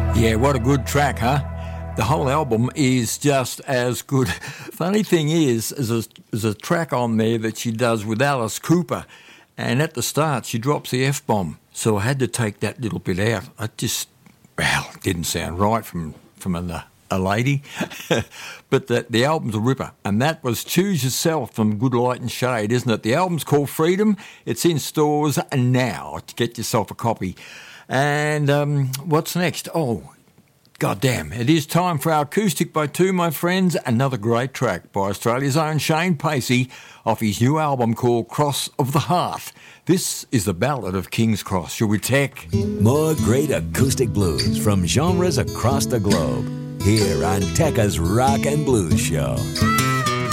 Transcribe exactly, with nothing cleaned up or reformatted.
Yeah, what a good track, huh? The whole album is just as good. Funny thing is, there's a, there's a track on there that she does with Alice Cooper, and at the start she drops the F-bomb, so I had to take that little bit out. I just, well, it didn't sound right from, from a, a lady, but the, the album's a ripper, and that was Choose Yourself from Good Light and Shade, isn't it? The album's called Freedom. It's in stores now. Get yourself a copy. And um, what's next? Oh, goddamn, it is time for our Acoustic by Two, my friends. Another great track by Australia's own Shane Pacey off his new album called Cross of the Hearth. This is the Ballad of King's Cross. Shall we tech? More great acoustic blues from genres across the globe. Here on Tekka's Rock and Blues Show.